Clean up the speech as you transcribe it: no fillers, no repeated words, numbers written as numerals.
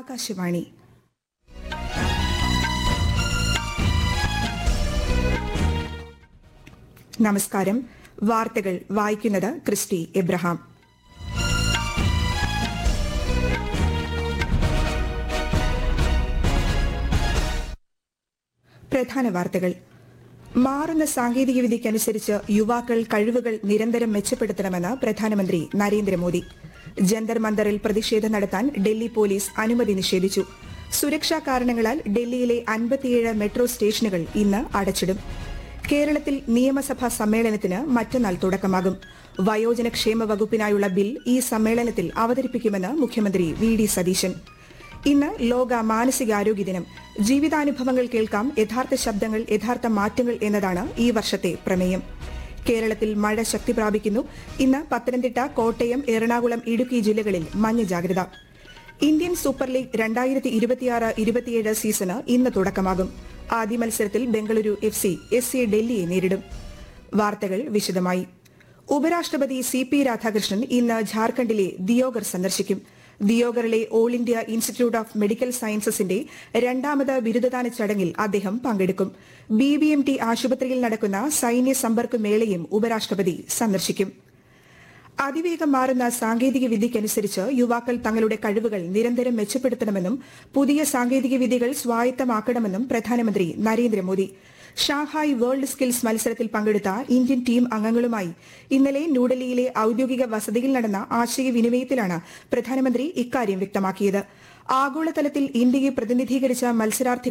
ആകാശവാണി. നമസ്കാരം. വാർത്തകൾ വായിക്കുന്നത് ക്രിസ്റ്റി എബ്രഹാം. പ്രധാന വാർത്തകൾ. മാറുന്ന സാങ്കേതികവിദ്യയ്ക്കനുസരിച്ച് യുവാക്കൾ കഴിവുകൾ നിരന്തരം മെച്ചപ്പെടുത്തണമെന്ന് പ്രധാനമന്ത്രി നരേന്ദ്രമോദി. ജന്തർ മന്ദറിൽ പ്രതിഷേധം നടത്താൻ ഡൽഹി പോലീസ് അനുമതി നിഷേധിച്ചു. സുരക്ഷാ കാരണങ്ങളാൽ ഡൽഹിയിലെ 57 മെട്രോ സ്റ്റേഷനുകൾ ഇന്ന് അടച്ചിടും. കേരളത്തിൽ നിയമസഭാ സമ്മേളനത്തിന് മറ്റന്നാൾ തുടക്കമാകും. വയോജനക്ഷേമ വകുപ്പിനായുള്ള ബിൽ ഈ സമ്മേളനത്തിൽ അവതരിപ്പിക്കുമെന്ന് മുഖ്യമന്ത്രി വി.ഡി. സതീശൻ. ഇന്ന് ലോക മാനസികാരോഗ്യ ദിനം. ജീവിതാനുഭവങ്ങൾ കേൾക്കാം, യഥാർത്ഥ ശബ്ദങ്ങൾ, യഥാർത്ഥ മാറ്റങ്ങൾ എന്നതാണ് ഈ വർഷത്തെ പ്രമേയം. കേരളത്തിൽ മഴ ശക്തി പ്രാപിക്കുന്നു. ഇന്ന് പത്തനംതിട്ട, കോട്ടയം, എറണാകുളം, ഇടുക്കി ജില്ലകളിൽ മഞ്ഞ ജാഗ്രത. ഇന്ത്യൻ സൂപ്പർ ലീഗ് 2026-27 സീസണ് ഇന്ന് തുടക്കമാകും. ആദ്യ മത്സരത്തിൽ ബംഗളൂരു FC ഡൽഹിയെ നേരിടും. വാർത്തകൾ വിശദമായി. ഉപരാഷ്ട്രപതി CP രാധാകൃഷ്ണൻ ഇന്ന് ഝാർഖണ്ഡിലെ ദിയോഗർ സന്ദർശിക്കും. ദിയോഗറിലെ all India institute of medical സയൻസസിന്റെ 2ാമത് ബിരുദദാന ചടങ്ങിൽ അദ്ദേഹം പങ്കെടുക്കും. BBMT ആശുപത്രിയിൽ നടക്കുന്ന സൈന്യ സമ്പർക്ക് മേളയും ഉപരാഷ്ട്രപതി സന്ദർശിക്കും. അതിവേഗം മാറുന്ന സാങ്കേതിക വിദ്യയ്ക്കനുസരിച്ച് യുവാക്കൾ തങ്ങളുടെ കഴിവുകൾ നിരന്തരം മെച്ചപ്പെടുത്തണമെന്നും പുതിയ സാങ്കേതിക വിദ്യകൾ സ്വായത്തമാക്കണമെന്നും പ്രധാനമന്ത്രി നരേന്ദ്രമോദി. ഷാങ്ഹായ് വേൾഡ് സ്കിൽസ് മത്സരത്തിൽ പങ്കെടുത്ത ഇന്ത്യൻ ടീം അംഗങ്ങളുമായി ഇന്നലെ ന്യൂഡൽഹിയിലെ ഔദ്യോഗിക വസതിയിൽ നടന്ന ആശയവിനിമയത്തിലാണ് പ്രധാനമന്ത്രി ഇക്കാര്യം വ്യക്തമാക്കിയത്. ആഗോളതലത്തിൽ ഇന്ത്യയെ പ്രതിനിധീകരിച്ച മത്സരാർത്ഥികൾ